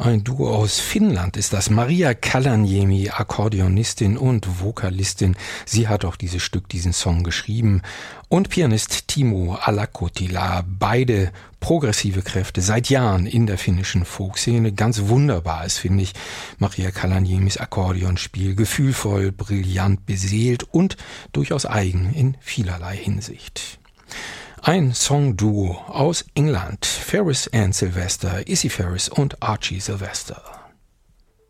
Ein Duo aus Finnland ist das. Maria Kalaniemi, Akkordeonistin und Vokalistin. Sie hat auch dieses Stück, diesen Song geschrieben. Und Pianist Timo Alakotila. Beide progressive Kräfte seit Jahren in der finnischen Folkszene. Ganz wunderbar ist, finde ich, Maria Kalaniemis Akkordeonspiel. Gefühlvoll, brillant, beseelt und durchaus eigen in vielerlei Hinsicht. Ein Songduo aus England, Ferris and Sylvester, Issy Ferris und Archie Sylvester.